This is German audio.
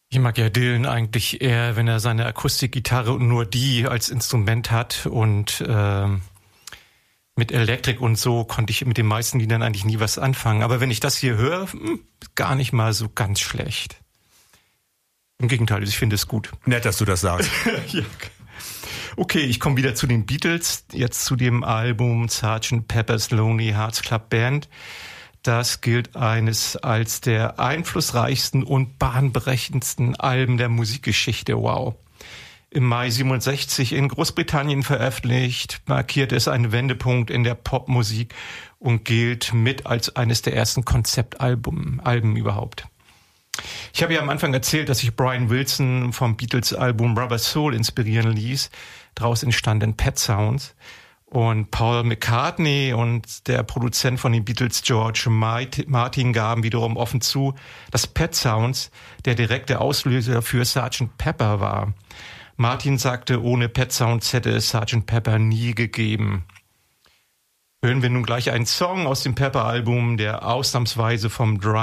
Ich mag ja Dylan eigentlich eher, wenn er seine Akustikgitarre und nur die als Instrument hat und mit Elektrik und so konnte ich mit den meisten Liedern eigentlich nie was anfangen. Aber wenn ich das hier höre, gar nicht mal so ganz schlecht. Im Gegenteil, ich finde es gut. Nett, dass du das sagst. Ja. Okay, ich komme wieder zu den Beatles, jetzt zu dem Album Sgt. Pepper's Lonely Hearts Club Band. Das gilt als der einflussreichsten und bahnbrechendsten Alben der Musikgeschichte. Wow. Im Mai 67 in Großbritannien veröffentlicht, markiert es einen Wendepunkt in der Popmusik und gilt mit als eines der ersten Konzeptalben überhaupt. Ich habe ja am Anfang erzählt, dass sich Brian Wilson vom Beatles-Album Rubber Soul inspirieren ließ. Daraus entstanden Pet Sounds. Und Paul McCartney und der Produzent von den Beatles, George Martin, gaben wiederum offen zu, dass Pet Sounds der direkte Auslöser für Sgt. Pepper war. Martin sagte, ohne Pet Sounds hätte es Sgt. Pepper nie gegeben. Hören wir nun gleich einen Song aus dem Pepper-Album, der ausnahmsweise vom Drum